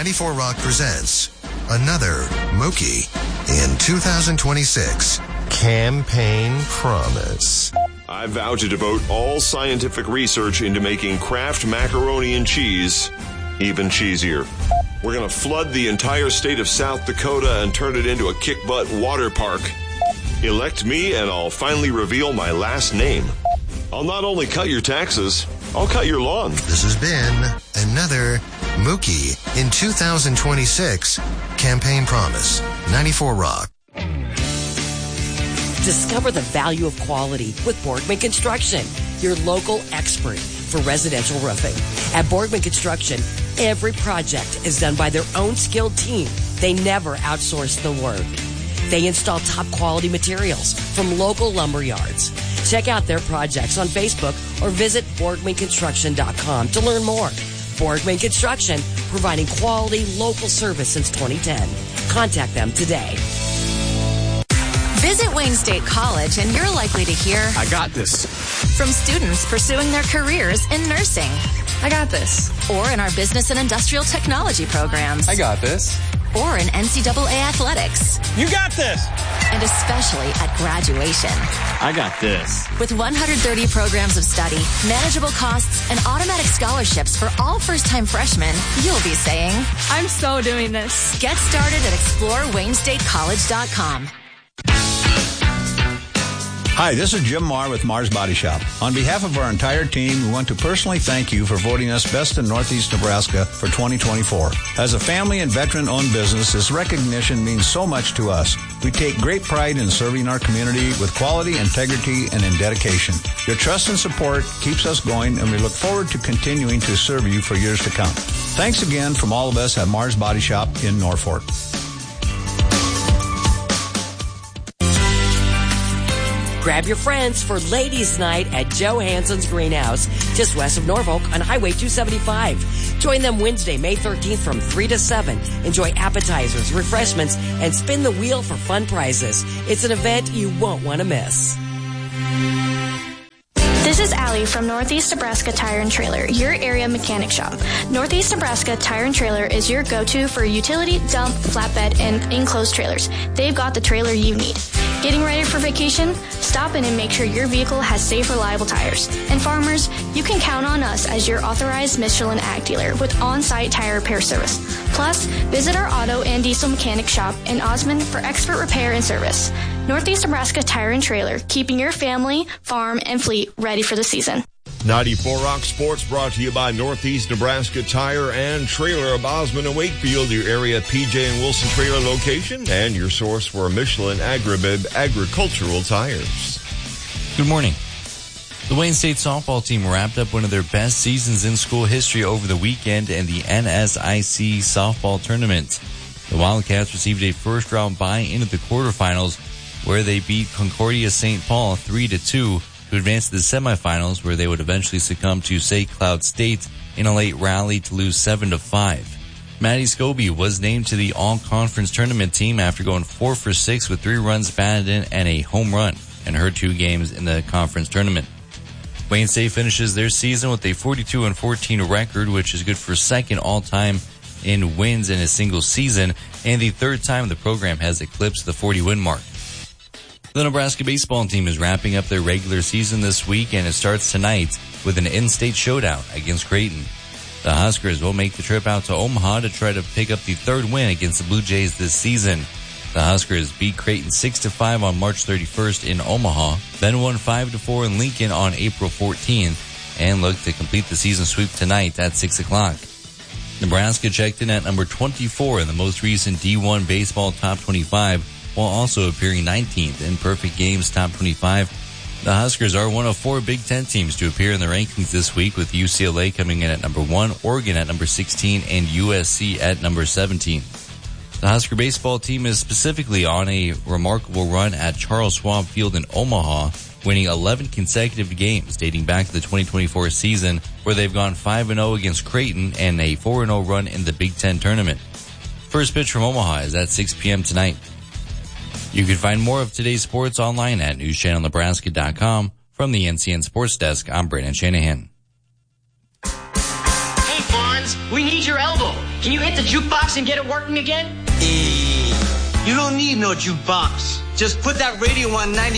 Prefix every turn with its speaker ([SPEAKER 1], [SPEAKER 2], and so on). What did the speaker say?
[SPEAKER 1] 94 Rock presents another Mookie in 2026 Campaign Promise.
[SPEAKER 2] I vow to devote all scientific research into making Kraft macaroni and cheese even cheesier. We're going to flood the entire state of South Dakota and turn it into a kick-butt water park. Elect me and I'll finally reveal my last name. I'll not only cut your taxes, I'll cut your lawn.
[SPEAKER 1] This has been another Mookie in 2026 Campaign Promise. 94 Rock.
[SPEAKER 3] Discover the value of quality with Borgman Construction, your local expert for residential roofing. At Borgman Construction, every project is done by their own skilled team. They never outsource the work. They install top quality materials from local lumber yards. Check out their projects on Facebook or visit BorgmanConstruction.com to learn more. Borgman Construction, providing quality local service since 2010. Contact them today.
[SPEAKER 4] Visit Wayne State College and you're likely to hear,
[SPEAKER 5] I got this.
[SPEAKER 4] From students pursuing their careers in nursing.
[SPEAKER 5] I got this.
[SPEAKER 4] Or in our business and industrial technology programs.
[SPEAKER 5] I got this.
[SPEAKER 4] Or in NCAA athletics.
[SPEAKER 5] You got this.
[SPEAKER 4] And especially at graduation.
[SPEAKER 5] I got this.
[SPEAKER 4] With 130 programs of study, manageable costs, and automatic scholarships for all first-time freshmen, you'll be saying,
[SPEAKER 6] I'm so doing this.
[SPEAKER 4] Get started at ExploreWayneStateCollege.com.
[SPEAKER 7] Hi, this is Jim Marr with Marr's Body Shop. On behalf of our entire team, we want to personally thank you for voting us Best in Northeast Nebraska for 2024. As a family and veteran-owned business, this recognition means so much to us. We take great pride in serving our community with quality, integrity, and in dedication. Your trust and support keeps us going, and we look forward to continuing to serve you for years to come. Thanks again from all of us at Marr's Body Shop in Norfolk.
[SPEAKER 3] Grab your friends for Ladies' Night at Joe Hansen's Greenhouse, just west of Norfolk on Highway 275. Join them Wednesday, May 13th from 3 to 7. Enjoy appetizers, refreshments, and spin the wheel for fun prizes. It's an event you won't want to miss.
[SPEAKER 8] This is Allie from Northeast Nebraska Tire and Trailer, your area mechanic shop. Northeast Nebraska Tire and Trailer is your go-to for utility, dump, flatbed, and enclosed trailers. They've got the trailer you need. Getting ready for vacation? Stop in and make sure your vehicle has safe, reliable tires. And farmers, you can count on us as your authorized Michelin Ag dealer with on-site tire repair service. Plus, visit our auto and diesel mechanic shop in Osmond for expert repair and service. Northeast Nebraska Tire and Trailer, keeping your family, farm, and fleet ready for the season.
[SPEAKER 2] 94 Rock Sports brought to you by Northeast Nebraska Tire and Trailer of Osmond and Wakefield, your area PJ and Wilson trailer location, and your source for Michelin Agribib agricultural tires.
[SPEAKER 9] Good morning. The Wayne State softball team wrapped up one of their best seasons in school history over the weekend in the NSIC softball tournament. The Wildcats received a first-round bye into the quarterfinals, where they beat Concordia St. Paul 3-2 to advance to the semifinals, where they would eventually succumb to St. Cloud State in a late rally to lose 7-5. Maddie Scobie was named to the all-conference tournament team after going 4 for 6 with 3 runs batted in and a home run in her 2 games in the conference tournament. Wayne State finishes their season with a 42-14 record, which is good for second all-time in wins in a single season, and the third time the program has eclipsed the 40-win mark. The Nebraska baseball team is wrapping up their regular season this week, and it starts tonight with an in-state showdown against Creighton. The Huskers will make the trip out to Omaha to try to pick up the third win against the Blue Jays this season. The Huskers beat Creighton 6-5 on March 31st in Omaha, then won 5-4 in Lincoln on April 14th, and look to complete the season sweep tonight at 6 o'clock. Nebraska checked in at number 24 in the most recent D1 baseball top 25, while also appearing 19th in Perfect Games Top 25. The Huskers are one of 4 Big Ten teams to appear in the rankings this week, with UCLA coming in at number 1, Oregon at number 16, and USC at number 17. The Husker baseball team is specifically on a remarkable run at Charles Schwab Field in Omaha, winning 11 consecutive games dating back to the 2024 season, where they've gone 5-0 against Creighton and a 4-0 run in the Big Ten tournament. First pitch from Omaha is at 6 p.m. tonight. You can find more of today's sports online at newschannelnebraska.com. From the NCN Sports Desk, I'm Brandon Shanahan.
[SPEAKER 10] Hey, Fonz, we need your elbow. can you hit the jukebox and get it working again?
[SPEAKER 11] You don't need no jukebox. Just put that radio on 90.